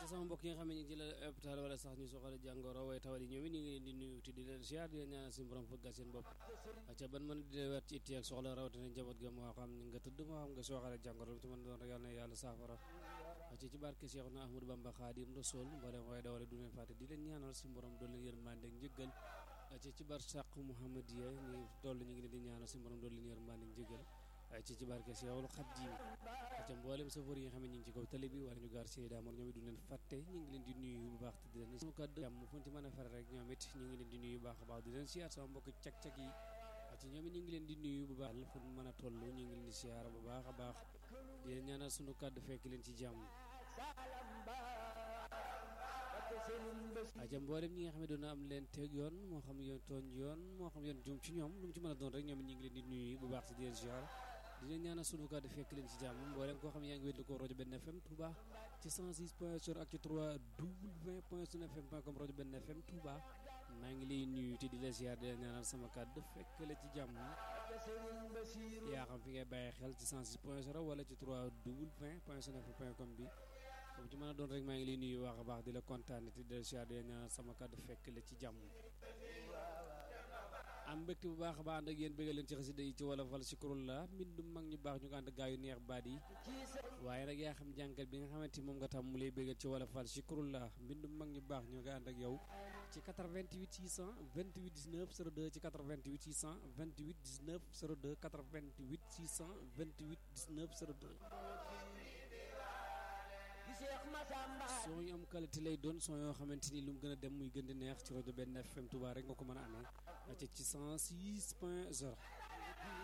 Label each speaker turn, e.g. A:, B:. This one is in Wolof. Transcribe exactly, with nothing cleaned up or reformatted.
A: sama mbokk yi nga xam ne ñu ngi ci la hôpital wala sax ñu soxla jàngoro waaye tawat yi ñoom it ñu ngi leen di nuyu te di leen ziar di leen ñaanal suñu borom fëggal seen bopp ca ban mën di leen wet ci itti ak soxla rawatina njaboot ga moo xam nga tëdd moo xam nga soxla jàngoro lu ci mën doon rek yàlla na yàlla saafara ci ci barke Seexuna Ahmadu Bamba Xaadim Rasuul mboolem waaye dawale du leen fàtte di leen ñaanal suñu borom doon leen yërmande ak njëggal ci ci bar sàq Muhammadiya ñu toll ñu ngi leen di ñaanal suñu borom doon leen yërmande ak njëggal ci ci barke Seexul Xaadim ca mboolem safar yi nga xam ne ñu ngi ci kaw tali bi wala ñu gaar Seyda Mor ñoom it du leen fàtte ñu ngi leen di nuyu bu baax te di leen suñu kàddu jàmm fu ñu ci mën a fare rek ñoom it ñu ngi leen di nuyu bu baax a baax di leen siyaar sama mbokk cag-cag yi ci ñoom it ñu ngi leen di nuyu bu baax fu mën a toll ñu ngi leen di siyaar bu baax a baax di leen ñaanal suñu kàddu fekk leen ci jàmm aja mboolem ñi nga xam ne doon am leen teeg yoon moo xam yoon tooñ yoon moo xam yoon jum ci ñoom lu mu ci mën a doon rek ñoom it ñu ngi leen di nuyu bu baax te di leen siyaar di leen ñaanal sunu kàddu fekk leen ci jàmm mboolem koo xam ne yaa ngi wétlu ko rajo benn F M Touba ci cent six point zéro ak ci trois w point sun fm point com rajo benn F M Touba maa ngi lay nuyu te di la ziar di leen ñaanal sama kàddu fekk la ci jàmm yaa xam fi ngay bàyyi xel ci cent six point zéro wala ci trois w point sun fm point com bi comme ci mën a doon rek maa ngi lay nuyu wax a baax di la kontaane te di la ziar di leen ñaanal sama kàddu fekk la ci jàmm am mbégte bu baax a baax ànd ak yéen bëggal leen ci xasida yi ci wala fal si kurul la mbindum mag ñu baax ñu ko ànd gaa yu neex baat yi waaye nag yaa xam jànkat bi nga xamante moom nga tam mu lay bëggal ci wala fal si kurul la mbindum mag ñu baax ñu nga ànd ak yow ci quatre-vingt-huit six cent vingt-huit dix-neuf zéro deux ci quatre-vingt-huit six cent vingt-huit dix-neuf zéro deux quatre-vingt-huit six cent vingt-huit dix-neuf zéro deux soo ñu am qualité lay doon soo yoo xamante ni lu mu gën a dem muy gën di neex ci rajo benn F M Touba rek nga ko mën a amee ci cent six point zéro